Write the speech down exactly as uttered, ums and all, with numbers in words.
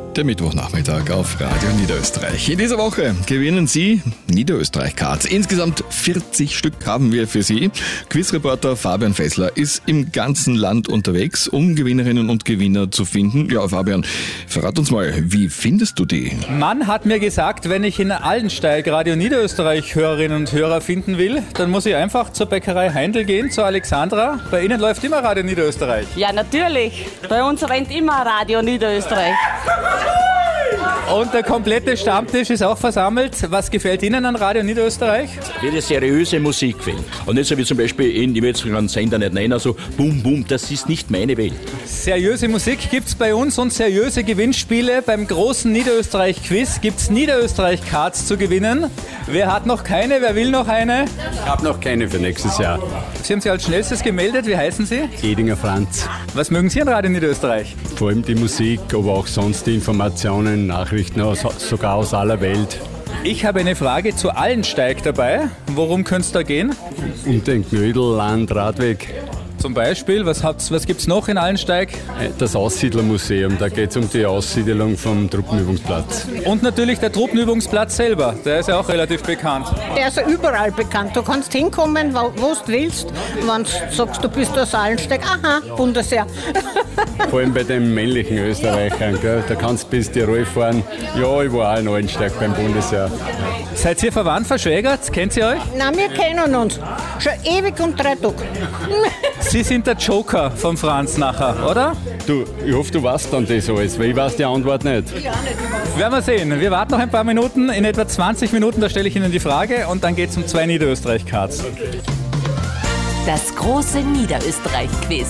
Der Mittwochnachmittag auf Radio Niederösterreich. In dieser Woche gewinnen Sie Niederösterreich-Cards. Insgesamt vierzig Stück haben wir für Sie. Quizreporter Fabian Fessler ist im ganzen Land unterwegs, um Gewinnerinnen und Gewinner zu finden. Ja, Fabian, verrat uns mal, wie findest du die? Mann hat mir gesagt, wenn ich in Allensteig Radio Niederösterreich Hörerinnen und Hörer finden will, dann muss ich einfach zur Bäckerei Heindl gehen, zur Alexandra. Bei Ihnen läuft immer Radio Niederösterreich. Ja, natürlich. Bei uns rennt immer Radio Niederösterreich. Und der komplette Stammtisch ist auch versammelt. Was gefällt Ihnen an Radio Niederösterreich? Wie die seriöse Musik gefällt. Und nicht so wie zum Beispiel in, ich will jetzt einen Sender nicht nennen, so Bum Bum, das ist nicht meine Welt. Seriöse Musik gibt's bei uns und seriöse Gewinnspiele. Beim großen Niederösterreich-Quiz gibt's Niederösterreich-Cards zu gewinnen. Wer hat noch keine? Wer will noch eine? Ich habe noch keine für nächstes Jahr. Sie haben sich als schnellstes gemeldet. Wie heißen Sie? Edinger Franz. Was mögen Sie an Radio Niederösterreich? Vor allem die Musik, aber auch sonst die Informationen, Nachrichten aus, sogar aus aller Welt. Ich habe eine Frage zu Allensteig dabei. Worum könnte es da gehen? Um den Knödelland Radweg. Zum Beispiel, was, was gibt es noch in Allensteig? Das Aussiedlermuseum, da geht es um die Aussiedlung vom Truppenübungsplatz. Und natürlich der Truppenübungsplatz selber, der ist ja auch relativ bekannt. Der ist ja überall bekannt. Du kannst hinkommen, wo du willst. Wenn du sagst, du bist aus Allensteig, aha, Bundesheer. Vor allem bei den männlichen Österreichern, gell? Da kannst du bis Tirol fahren. Ja, ich war auch in Allensteig beim Bundesheer. Seid ihr verwandt, verschwägert? Kennt ihr euch? Nein, wir kennen uns. Schon ewig und drei Tage. Sie sind der Joker vom Franz nachher, oder? Du, ich hoffe, du weißt dann das alles, weil ich weiß die Antwort nicht. Werden wir sehen. Wir warten noch ein paar Minuten. In etwa zwanzig Minuten, da stelle ich Ihnen die Frage und dann geht es um zwei Niederösterreich-Cards. Das große Niederösterreich-Quiz.